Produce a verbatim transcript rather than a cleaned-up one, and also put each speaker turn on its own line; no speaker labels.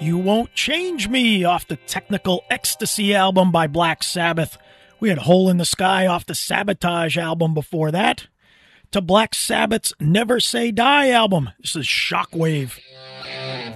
You Won't Change Me off the Technical Ecstasy album by Black Sabbath. We had Hole in the Sky off the Sabotage album before that. To Black Sabbath's Never Say Die album. This is Shockwave.